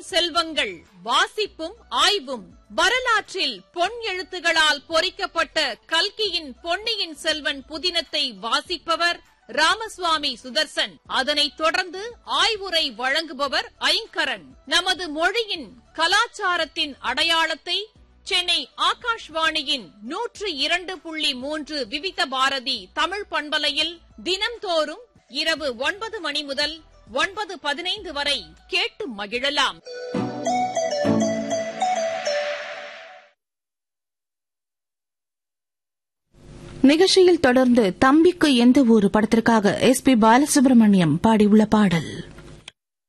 செல்வங்கள் வாசிப்பும் ஆய்வும். வரலாற்றில் பொன் எழுத்துகளால் பொறிக்கப்பட்ட கல்கியின் பொன்னியின் செல்வன் புதினத்தை வாசிப்பவர் ராமசுவாமி சுதர்சன். அதனைத் தொடர்ந்து ஆய்வுரை வழங்குபவர் ஐங்கரன். நமது மொழியின் கலாச்சாரத்தின் அடையாளத்தை சென்னை ஆகாஷ்வாணியின் 102.3 விவித பாரதி தமிழ் பண்பலையில் தினம்தோறும் இரவு 9 மணி முதல் 9:15 வரை கேட்டு மகிழலாம். நிகழ்ச்சியில் தொடர்ந்து தம்பிக்கு எந்த ஒரு படத்திற்காக SP பாலசுப்ரமணியம் பாடியுள்ள பாடல்.